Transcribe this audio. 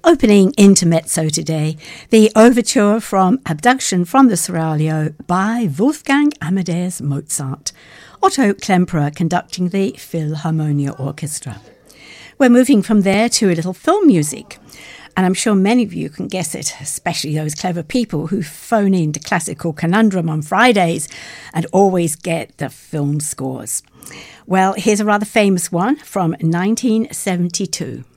Opening intermezzo today, the overture from Abduction from the Seraglio by Wolfgang Amadeus Mozart. Otto Klemperer conducting the Philharmonia Orchestra. We're moving from there to a little film music. And I'm sure many of you can guess it, especially those clever people who phone in to Classical Conundrum on Fridays and always get the film scores. Well, here's a rather famous one from 1972.